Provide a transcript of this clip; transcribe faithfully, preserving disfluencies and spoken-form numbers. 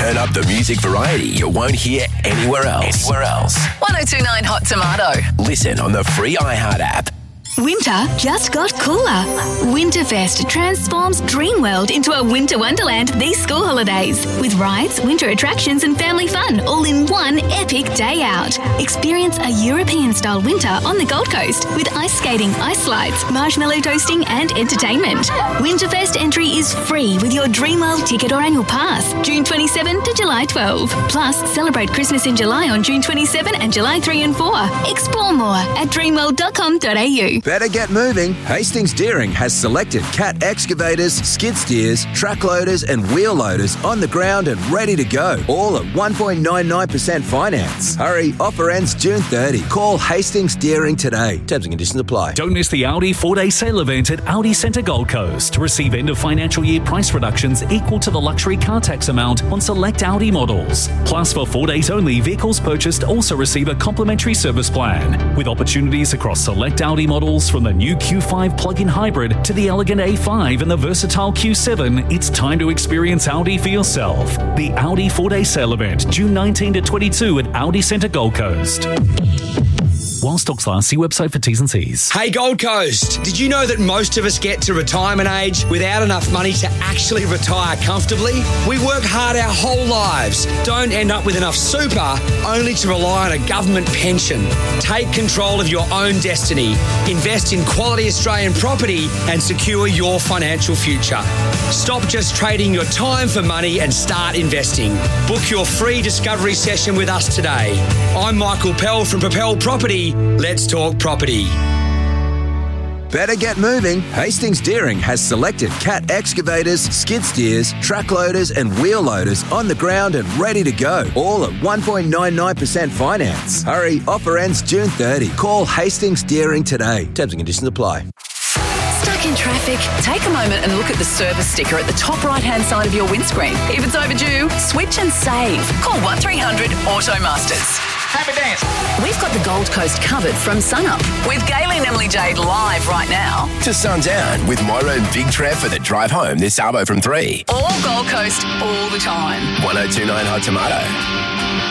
Turn up the music variety you won't hear anywhere else. Anywhere else. one oh two point nine Hot Tomato. Listen on the free iHeart app. Winter just got cooler. Winterfest transforms Dreamworld into a winter wonderland these school holidays with rides, winter attractions and family fun all in one epic day out. Experience a European-style winter on the Gold Coast with ice skating, ice slides, marshmallow toasting and entertainment. Winterfest entry is free with your Dreamworld ticket or annual pass, June twenty-seventh to July twelfth. Plus, celebrate Christmas in July on June twenty-seventh and July third and fourth. Explore more at dreamworld dot com dot a u. Better get moving. Hastings Deering has selected Cat excavators, skid steers, track loaders and wheel loaders on the ground and ready to go. All at one point nine nine percent finance. Hurry, offer ends June thirtieth. Call Hastings Deering today. Terms and conditions apply. Don't miss the Audi four-day sale event at Audi Centre Gold Coast. Receive end of financial year price reductions equal to the luxury car tax amount on select Audi models. Plus, for four days only, vehicles purchased also receive a complimentary service plan with opportunities across select Audi models. From the new Q five plug-in hybrid to the elegant A five and the versatile Q seven, it's time to experience Audi for yourself. The Audi four-day sale event, June nineteenth to twenty-second at Audi Centre Gold Coast. While stocks last, see website for T's and C's. Hey Gold Coast, did you know that most of us get to retirement age without enough money to actually retire comfortably? We work hard our whole lives, don't end up with enough super, only to rely on a government pension. Take control of your own destiny, invest in quality Australian property and secure your financial future. Stop just trading your time for money and start investing. Book your free discovery session with us today. I'm Michael Pell from Propel Property. Let's talk property. Better get moving. Hastings Deering has selected Cat excavators, skid steers, track loaders and wheel loaders on the ground and ready to go. All at one point nine nine percent finance. Hurry, offer ends June thirtieth. Call Hastings Deering today. Terms and conditions apply. Stuck in traffic? Take a moment and look at the service sticker at the top right-hand side of your windscreen. If it's overdue, switch and save. Call one three hundred Auto Masters. Happy dance. We've got the Gold Coast covered from sunup with Gaylene Emily Jade live right now to sundown with Moira and Big Trev for the drive home this arvo from three. All Gold Coast all the time. one oh two point nine Hot Tomato.